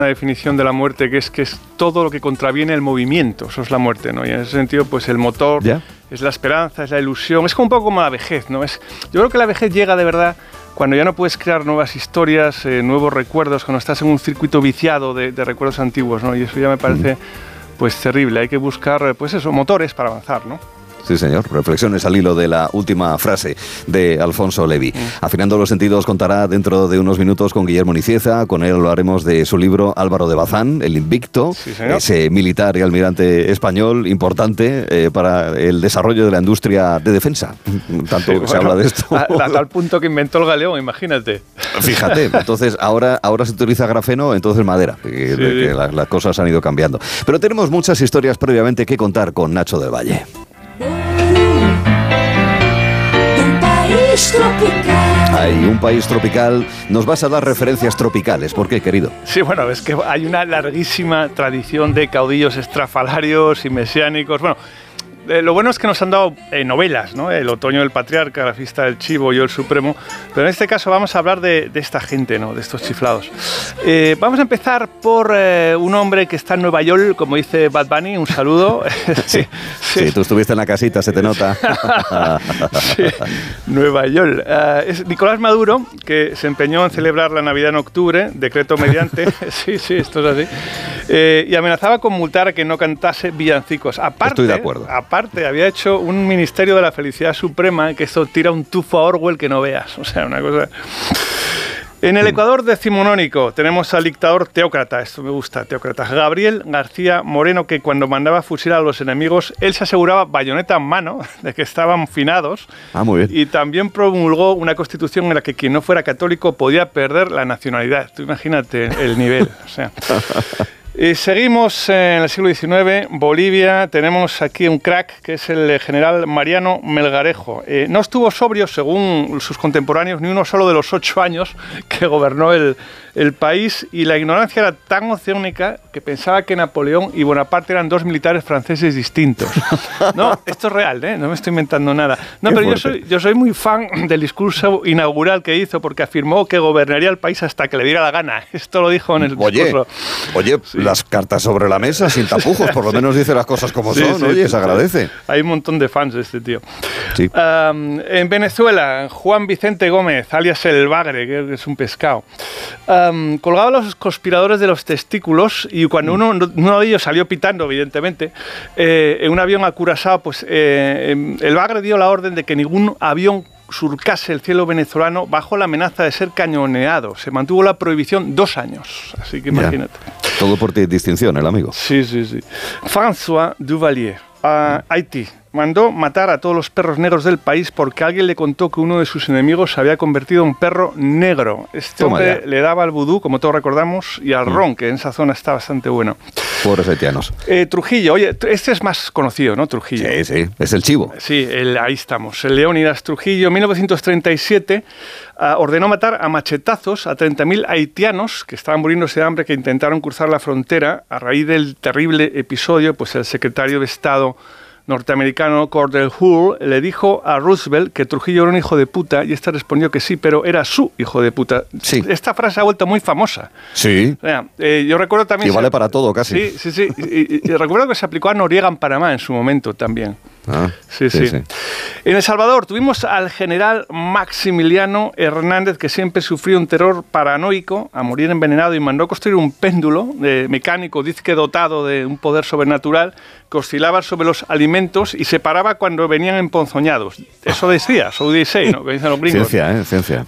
una definición de la muerte que es todo lo que contraviene el movimiento, eso es la muerte, ¿no? Y en ese sentido, pues el motor es la esperanza, es la ilusión, es como un poco como la vejez, ¿no? Yo creo que la vejez llega de verdad cuando ya no puedes crear nuevas historias, nuevos recuerdos, cuando estás en un circuito viciado de recuerdos antiguos, ¿no? Y eso ya me parece pues terrible. Hay que buscar, pues eso, motores para avanzar, ¿no? Sí, señor. Reflexiones al hilo de la última frase de Alfonso Levi. Afinando los sentidos contará dentro de unos minutos con Guillermo Nicieza. Con él hablaremos de su libro Álvaro de Bazán, El Invicto, ese militar y almirante español importante para el desarrollo de la industria de defensa. Tanto que se habla de esto. A tal punto que inventó el galeón, imagínate. Fíjate, entonces ahora se utiliza grafeno, entonces madera. Que las cosas han ido cambiando. Pero tenemos muchas historias previamente que contar con Nacho del Valle. Hay un país tropical. Nos vas a dar referencias tropicales. ¿Por qué, querido? Sí, bueno, es que hay una larguísima tradición de caudillos estrafalarios y mesiánicos. Bueno, lo bueno es que nos han dado novelas, ¿no? El otoño del patriarca, la fiesta del chivo, yo el supremo. Pero en este caso vamos a hablar de esta gente, ¿no? De estos chiflados. Vamos a empezar por un hombre que está en Nueva York, como dice Bad Bunny. Un saludo. Sí, tú estuviste en la casita, se te nota. Sí, Nueva York. Es Nicolás Maduro, que se empeñó en celebrar la Navidad en octubre, decreto mediante. Sí, esto es así. Y amenazaba con multar a quien no cantase villancicos. Estoy de acuerdo. Aparte, había hecho un ministerio de la felicidad suprema que esto tira un tufo a Orwell que no veas. O sea, una cosa... En el Ecuador decimonónico tenemos al dictador teócrata, esto me gusta, teócrata, Gabriel García Moreno, que cuando mandaba fusilar a los enemigos, él se aseguraba bayoneta en mano de que estaban finados. Muy bien. Y también promulgó una constitución en la que quien no fuera católico podía perder la nacionalidad. Tú imagínate el nivel, o sea... Y seguimos en el siglo XIX, Bolivia, tenemos aquí un crack que es el general Mariano Melgarejo. No estuvo sobrio, según sus contemporáneos, ni uno solo de los 8 años que gobernó el país, y la ignorancia era tan oceánica que pensaba que Napoleón y Bonaparte eran 2 militares franceses distintos. No, esto es real, ¿eh? No me estoy inventando nada. No, pero yo soy muy fan del discurso inaugural que hizo, porque afirmó que gobernaría el país hasta que le diera la gana. Esto lo dijo en el discurso. Oye, sí. Las cartas sobre la mesa, sin tapujos, por lo menos dice las cosas como son, oye, se agradece. Hay un montón de fans de este tío. Sí. En Venezuela, Juan Vicente Gómez, alias El Bagre, que es un pescado, colgaba a los conspiradores de los testículos, y cuando uno de ellos salió pitando, evidentemente, en un avión a Curazao, pues El Bagre dio la orden de que ningún avión surcase el cielo venezolano bajo la amenaza de ser cañoneado. Se mantuvo la prohibición 2 años, así que imagínate. Todo por distinción, el amigo. Sí. François Duvalier, Haití. Mandó matar a todos los perros negros del país porque alguien le contó que uno de sus enemigos se había convertido en perro negro. Este hombre le daba al vudú, como todos recordamos, y al ron, que en esa zona está bastante bueno. Pobres haitianos. Trujillo, oye, este es más conocido, ¿no? Trujillo. Sí, es el chivo. Sí, ahí estamos. El Leónidas Trujillo, en 1937, ordenó matar a machetazos a 30.000 haitianos que estaban muriéndose de hambre, que intentaron cruzar la frontera. A raíz del terrible episodio, pues el secretario de Estado norteamericano Cordell Hull le dijo a Roosevelt que Trujillo era un hijo de puta, y este respondió que sí, pero era su hijo de puta. Sí. Esta frase ha vuelto muy famosa. Sí. O sea, yo recuerdo también... Y vale para todo, casi. Sí. Y recuerdo que se aplicó a Noriega en Panamá en su momento también. Sí. En El Salvador tuvimos al general Maximiliano Hernández, que siempre sufrió un terror paranoico a morir envenenado, y mandó construir un péndulo mecánico, dice que dotado de un poder sobrenatural, que oscilaba sobre los alimentos y se paraba cuando venían emponzoñados. Eso decía, so they say, ¿no? Que dicen los gringos. Ciencia.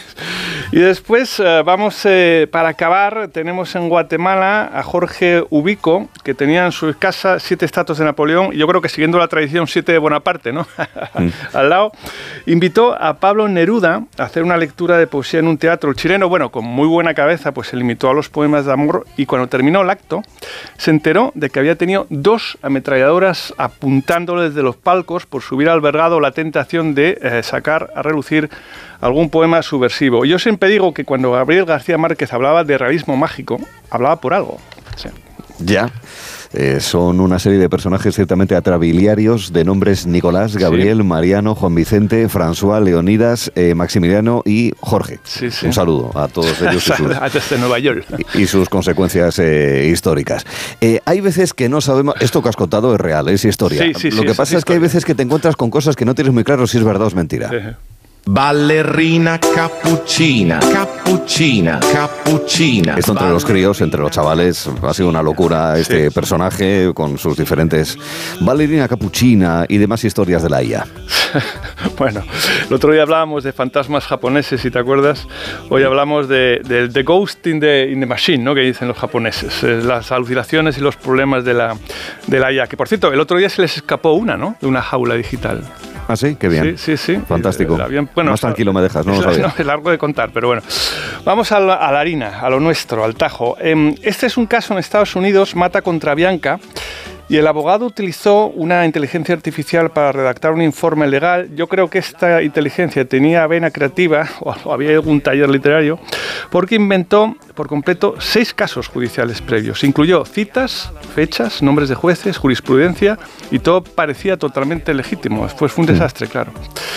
Y después, para acabar, tenemos en Guatemala a Jorge Ubico, que tenía en su casa 7 estatuas de Napoleón, y yo creo que siguiendo la tradición 7 de Bonaparte, ¿no? Al lado. Invitó a Pablo Neruda a hacer una lectura de poesía en un teatro. El chileno, bueno, con muy buena cabeza, pues se limitó a los poemas de amor, y cuando terminó el acto, se enteró de que había tenido 2 ametralladoras apuntándole desde los palcos por si hubiera albergado la tentación de sacar a relucir algún poema subversivo. Yo siempre digo que cuando Gabriel García Márquez hablaba de realismo mágico, hablaba por algo. Sí. Ya. Son una serie de personajes ciertamente atrabiliarios de nombres Nicolás, Gabriel, Mariano, Juan Vicente, François, Leonidas, Maximiliano y Jorge. Sí. Un saludo a todos ellos desde Nueva York. y sus consecuencias históricas. Hay veces que no sabemos, esto que has contado es real, es historia. Lo que pasa es que hay veces que te encuentras con cosas que no tienes muy claro si es verdad o es mentira. Sí. Ballerina cappuccina, cappuccina, cappuccina. Esto entre los críos, entre los chavales, ha sido una locura este personaje con sus diferentes ballerina cappuccina y demás historias de la IA. Bueno, el otro día hablábamos de fantasmas japoneses, si te acuerdas. Hoy hablamos de The Ghost in the Machine, ¿no? Que dicen los japoneses. Las alucinaciones y los problemas de la IA. Que, por cierto, el otro día se les escapó una, ¿no? De una jaula digital. ¿Ah, sí? Qué bien. Sí. Fantástico. Bueno, más tranquilo me dejas, no lo sabía. No, es largo de contar, pero bueno. Vamos a la harina, a lo nuestro, al tajo. Este es un caso en Estados Unidos, Mata contra Bianca, y el abogado utilizó una inteligencia artificial para redactar un informe legal. Yo creo que esta inteligencia tenía vena creativa, o había algún taller literario, porque inventó por completo 6 casos judiciales previos. Incluyó citas, fechas, nombres de jueces, jurisprudencia, y todo parecía totalmente legítimo. Después fue un desastre, claro.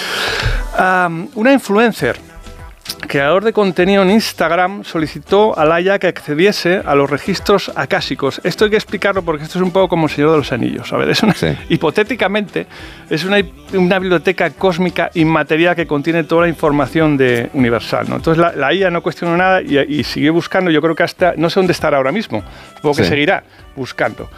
Una influencer, creador de contenido en Instagram, solicitó a la IA que accediese a los registros acásicos. Esto hay que explicarlo porque esto es un poco como el Señor de los Anillos. A ver, hipotéticamente, es una biblioteca cósmica inmaterial que contiene toda la información universal, ¿no? Entonces la IA no cuestionó nada y sigue buscando. Yo creo que hasta, no sé dónde estará ahora mismo, supongo que seguirá buscando.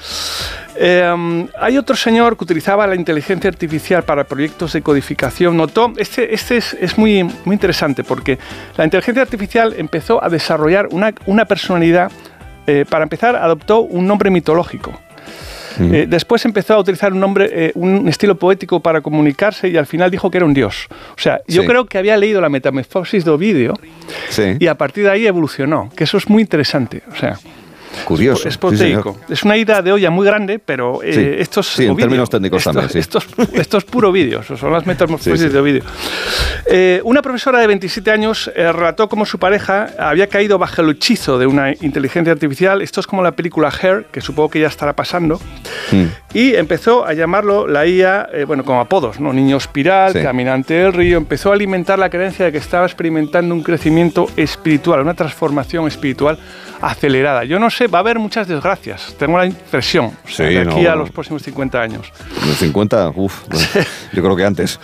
Hay otro señor que utilizaba la inteligencia artificial para proyectos de codificación. Notó, este es muy, muy interesante porque la inteligencia artificial empezó a desarrollar una personalidad. Para empezar, adoptó un nombre mitológico. Después empezó a utilizar un estilo poético para comunicarse y al final dijo que era un dios. O sea, yo creo que había leído la Metamorfosis de Ovidio y a partir de ahí evolucionó, que eso es muy interesante. O sea, curioso. Es proteico. Es una ida de olla muy grande, pero esto es en términos técnicos también. Esto es puro vídeo, son las metamorfosis de Ovidio. Una profesora de 27 años relató cómo su pareja había caído bajo el hechizo de una inteligencia artificial. Esto es como la película Her, que supongo que ya estará pasando. Y empezó a llamarlo la IA, como apodos, ¿no? Niño espiral, caminante del río. Empezó a alimentar la creencia de que estaba experimentando un crecimiento espiritual, una transformación espiritual acelerada. Yo no sé, va a haber muchas desgracias, tengo la impresión, de aquí a los próximos 50 años. ¿Los 50? Yo creo que antes.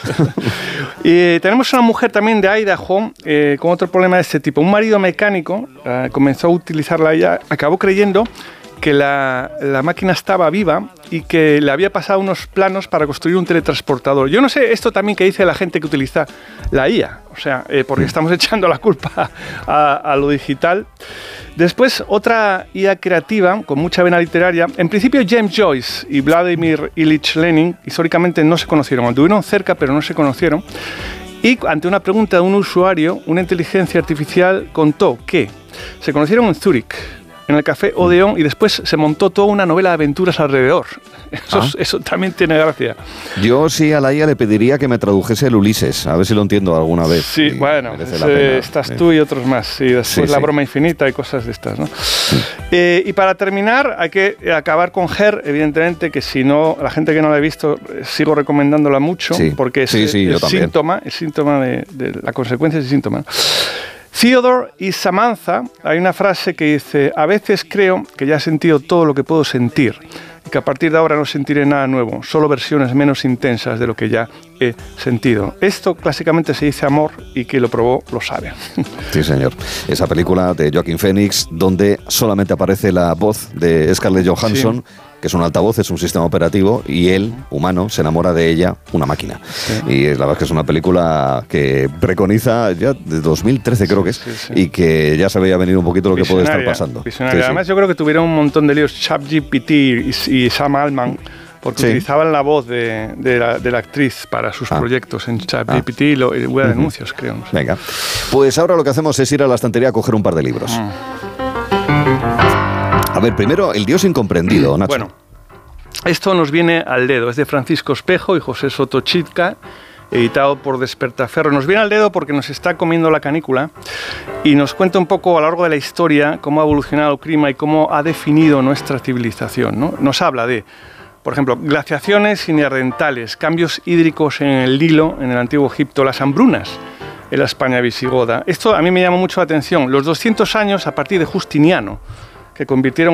Y tenemos una mujer también de Idaho con otro problema de este tipo. Un marido mecánico comenzó a utilizar la IA, acabó creyendo que la máquina estaba viva y que le había pasado unos planos para construir un teletransportador. Yo no sé esto también que dice la gente que utiliza la IA, porque estamos echando la culpa a lo digital. Después, otra IA creativa con mucha vena literaria. En principio, James Joyce y Vladimir Ilich Lenin históricamente no se conocieron. Anduvieron cerca, pero no se conocieron. Y ante una pregunta de un usuario, una inteligencia artificial contó que se conocieron en Zúrich, en el café Odeón, y después se montó toda una novela de aventuras alrededor. Eso también tiene gracia. Yo sí a la IA le pediría que me tradujese el Ulises, a ver si lo entiendo alguna vez. Sí, bueno, estás tú y otros más. Y después la broma infinita y cosas de estas, ¿no? Y para terminar, hay que acabar con Her, evidentemente, que si no, la gente que no la ha visto, sigo recomendándola mucho, porque es síntoma de la consecuencia es síntoma. Theodore y Samantha, hay una frase que dice: a veces creo que ya he sentido todo lo que puedo sentir y que a partir de ahora no sentiré nada nuevo, solo versiones menos intensas de lo que ya he sentido. Esto clásicamente se dice amor y quien lo probó lo sabe. Sí, señor. Esa película de Joaquin Phoenix donde solamente aparece la voz de Scarlett Johansson, que es un altavoz, es un sistema operativo, y él, humano, se enamora de ella, una máquina. Y la verdad es que es una película que preconiza ya de 2013 creo que es, y que ya se veía venir un poquito lo que puede estar pasando. Además yo creo que tuvieron un montón de líos ChatGPT y Sam Altman, porque utilizaban la voz de la actriz para sus proyectos en ChatGPT y hubo denuncios, creo. No sé. Venga, pues ahora lo que hacemos es ir a la estantería a coger un par de libros. A ver, primero, El Dios incomprendido, Nacho. Bueno, esto nos viene al dedo. Es de Francisco Espejo y José Soto Chitka. editado por Despertaferro. Nos viene al dedo porque nos está comiendo la canícula y nos cuenta un poco a lo largo de la historia cómo ha evolucionado el clima y cómo ha definido nuestra civilización, ¿no? Nos habla de, por ejemplo, glaciaciones y neandertales, cambios hídricos en el Nilo, en el antiguo Egipto, las hambrunas en la España visigoda. Esto a mí me llama mucho la atención. Los 200 años a partir de Justiniano, que convirtieron